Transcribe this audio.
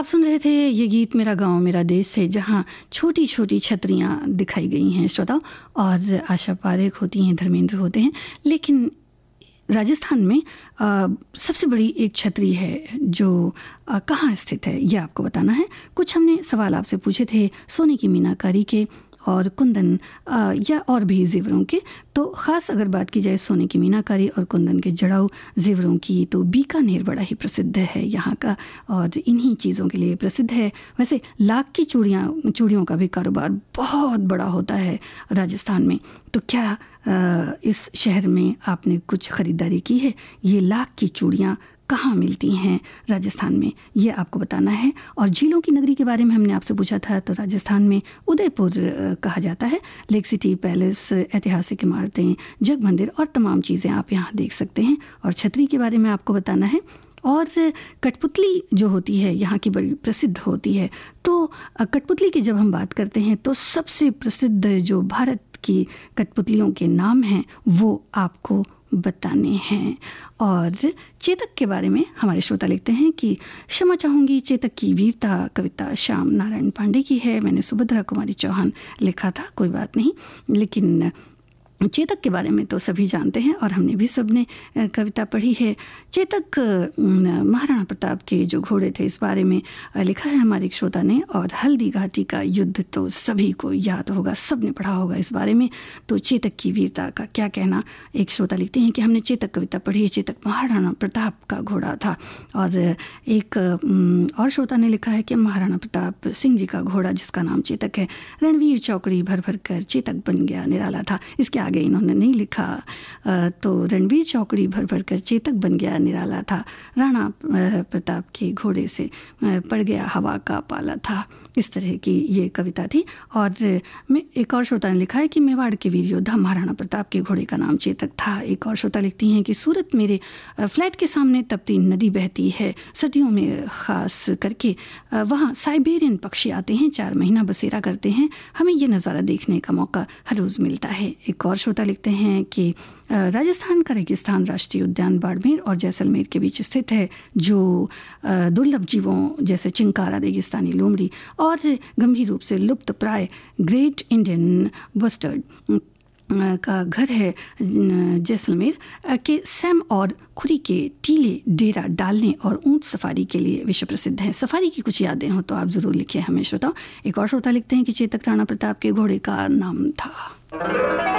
आप सुन रहे थे ये गीत मेरा गांव मेरा देश से, जहां छोटी छोटी छतरियां दिखाई गई हैं श्रोताओं, और आशा पारेख होती हैं, धर्मेंद्र होते हैं। लेकिन राजस्थान में सबसे बड़ी एक छतरी है जो कहाँ स्थित है, ये आपको बताना है। कुछ हमने सवाल आपसे पूछे थे सोने की मीनाकारी के और कुंदन या और भी जेवरों के। तो ख़ास अगर बात की जाए सोने की मीनाकारी और कुंदन के जड़ाऊ जेवरों की, तो बीकानेर बड़ा ही प्रसिद्ध है यहाँ का, और इन्हीं चीज़ों के लिए प्रसिद्ध है। वैसे लाख की चूड़ियों का भी कारोबार बहुत बड़ा होता है राजस्थान में। तो क्या इस शहर में आपने कुछ ख़रीदारी की है? ये लाख की चूड़ियाँ कहाँ मिलती हैं राजस्थान में, ये आपको बताना है। और झीलों की नगरी के बारे में हमने आपसे पूछा था, तो राजस्थान में उदयपुर कहा जाता है। लेक सिटी पैलेस, ऐतिहासिक इमारतें, जग मंदिर और तमाम चीज़ें आप यहाँ देख सकते हैं। और छतरी के बारे में आपको बताना है। और कठपुतली जो होती है यहाँ की बड़ी प्रसिद्ध होती है। तो कठपुतली की जब हम बात करते हैं तो सबसे प्रसिद्ध जो भारत की कठपुतलियों के नाम हैं वो आपको बताने हैं। और चेतक के बारे में हमारे श्रोता लिखते हैं कि क्षमा चाहूँगी, चेतक की वीरता कविता श्याम नारायण पांडे की है। मैंने सुभद्रा कुमारी चौहान लिखा था, कोई बात नहीं। लेकिन चेतक के बारे में तो सभी जानते हैं और हमने भी सबने कविता पढ़ी है। चेतक महाराणा प्रताप के जो घोड़े थे इस बारे में लिखा है हमारे एक श्रोता ने। और हल्दी घाटी का युद्ध तो सभी को याद होगा, सबने पढ़ा होगा इस बारे में। तो चेतक की वीरता का क्या कहना, एक श्रोता लिखते हैं कि हमने चेतक कविता पढ़ी है, चेतक महाराणा प्रताप का घोड़ा था। और एक और श्रोता ने लिखा है कि महाराणा प्रताप सिंह जी का घोड़ा जिसका नाम चेतक है, रणवीर चौकड़ी भर भर कर चेतक बन गया निराला था। इसके आगे इन्होंने नहीं लिखा। तो रणवीर चौकड़ी भर भर कर चेतक बन गया निराला था, राणा प्रताप के घोड़े से पड़ गया हवा का पाला था। इस तरह की ये कविता थी। और मैं एक और श्रोता ने लिखा है कि मेवाड़ के वीर योद्धा महाराणा प्रताप के घोड़े का नाम चेतक था। एक और श्रोता लिखती हैं कि सूरत मेरे फ्लैट के सामने तपती नदी बहती है, सर्दियों में ख़ास करके वहाँ साइबेरियन पक्षी आते हैं, 4 महीना बसेरा करते हैं, हमें ये नज़ारा देखने का मौका हर रोज़ मिलता है। एक और श्रोता लिखते हैं कि राजस्थान का रेगिस्तान राष्ट्रीय उद्यान बाड़मेर और जैसलमेर के बीच स्थित है, जो दुर्लभ जीवों जैसे चिंकारा, रेगिस्तानी लोमड़ी और गंभीर रूप से लुप्त प्राय ग्रेट इंडियन बस्टर्ड का घर है। जैसलमेर के सैम और खुरी के टीले डेरा डालने और ऊंट सफारी के लिए विश्व प्रसिद्ध है। सफारी की कुछ यादें हो तो आप ज़रूर लिखिए हमें श्रोता। एक और श्रोता लिखते हैं कि चेतक राणा प्रताप के घोड़े का नाम था।